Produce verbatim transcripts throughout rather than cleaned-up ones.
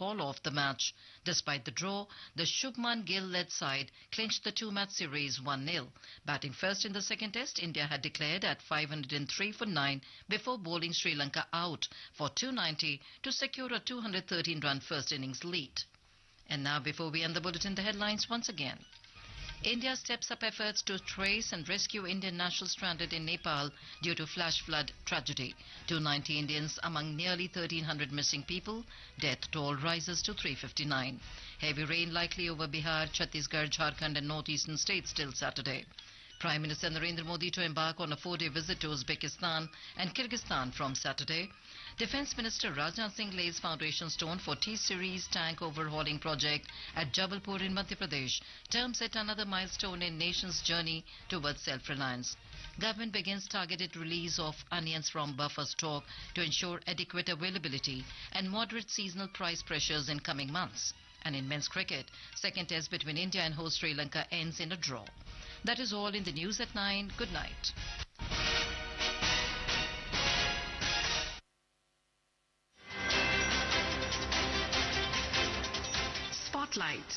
call off the match. Despite the draw, the Shubman Gill-led side clinched the two-match series one nil. Batting first in the second test, India had declared at five hundred three for nine before bowling Sri Lanka out for two ninety to secure a two hundred thirteen run first innings lead. And now, before we end the bulletin, the headlines once again. India steps up efforts to trace and rescue Indian nationals stranded in Nepal due to flash flood tragedy. two hundred ninety Indians among nearly thirteen hundred missing people. Death toll rises to three hundred fifty-nine. Heavy rain likely over Bihar, Chhattisgarh, Jharkhand and northeastern states till Saturday. Prime Minister Narendra Modi to embark on a four-day visit to Uzbekistan and Kyrgyzstan from Saturday. Defence Minister Rajnath Singh lays foundation stone for T-Series tank overhauling project at Jabalpur in Madhya Pradesh. Term set another milestone in nation's journey towards self-reliance. Government begins targeted release of onions from buffer stock to ensure adequate availability and moderate seasonal price pressures in coming months. And in men's cricket, second test between India and host Sri Lanka ends in a draw. That is all in the news at nine. Good night. Spotlight.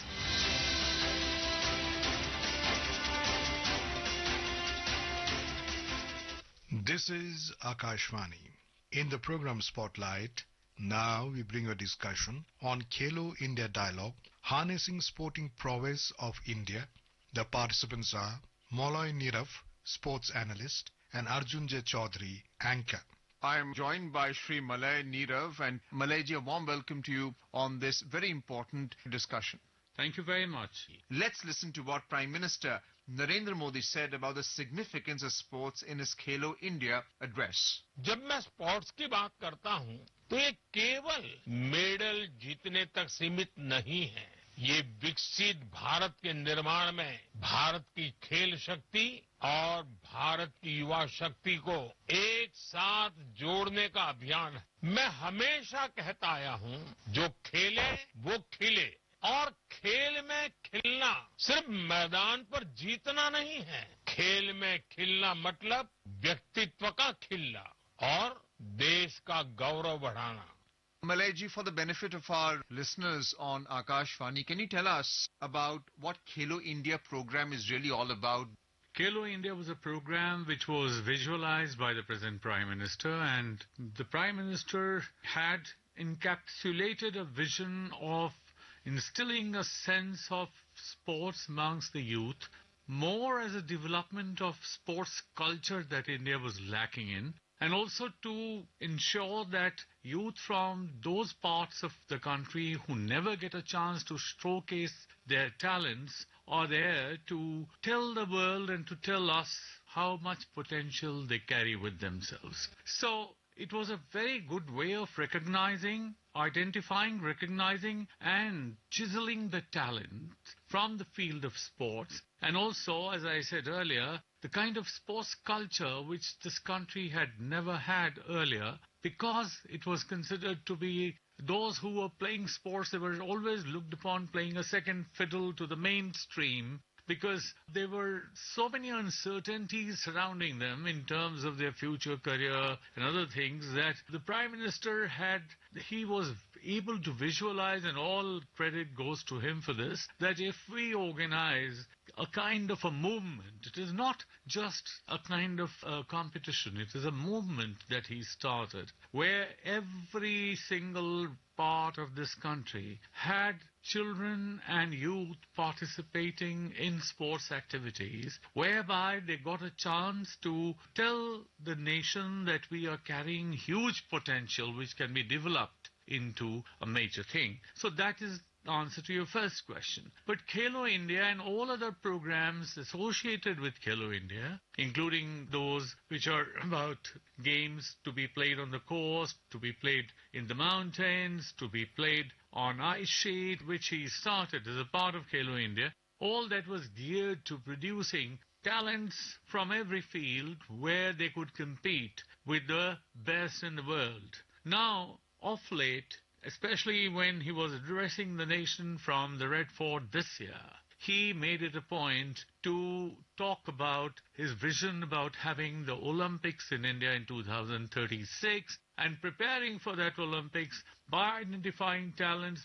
This is Akashvani. In the program Spotlight, now we bring a discussion on Khelo India Dialogue, Harnessing Sporting Prowess of India. The participants are Molloy Nirav, sports analyst, and Arjun J. Chaudhary, anchor. I am joined by Shri Malay Nirav, and Malayji, a warm welcome to you on this very important discussion. Thank you very much. Let's listen to what Prime Minister Narendra Modi said about the significance of sports in his Khelo India address. जब मैं sports की बात करता हूं, तो ये केवल medal जीतने तक सीमित नहीं है। ये विकसित भारत के निर्माण में भारत की खेल शक्ति और भारत की युवा शक्ति को एक साथ जोड़ने का अभियान है। मैं हमेशा कहता आया हूं, जो खेले वो खिले, और खेल में खिलना सिर्फ मैदान पर जीतना नहीं है। खेल में खिलना मतलब व्यक्तित्व का खिलना और देश का गौरव बढ़ाना। Malayji, for the benefit of our listeners on Akashvani, can you tell us about what Khelo India program is really all about? Khelo India was a program which was visualized by the present Prime Minister, and the Prime Minister had encapsulated a vision of instilling a sense of sports amongst the youth, more as a development of sports culture that India was lacking in, and also to ensure that youth from those parts of the country who never get a chance to showcase their talents are there to tell the world and to tell us how much potential they carry with themselves. So it was a very good way of recognizing, identifying, recognizing and chiseling the talent from the field of sports. And also, as I said earlier, the kind of sports culture which this country had never had earlier, because it was considered to be those who were playing sports, they were always looked upon playing a second fiddle to the mainstream, because there were so many uncertainties surrounding them in terms of their future career and other things that the Prime Minister had, he was able to visualize, and all credit goes to him for this, that if we organize a kind of a movement, it is not just a kind of a competition, it is a movement that he started, where every single part of this country had children and youth participating in sports activities, whereby they got a chance to tell the nation that we are carrying huge potential which can be developed into a major thing. So that is the answer to your first question. But Khelo India and all other programs associated with Khelo India, including those which are about games to be played on the coast, to be played in the mountains, to be played on ice sheet, which he started as a part of Khelo India, all that was geared to producing talents from every field where they could compete with the best in the world. Now, of late, especially when he was addressing the nation from the Red Fort this year, he made it a point to talk about his vision about having the Olympics in India in two thousand thirty-six and preparing for that Olympics by identifying talents,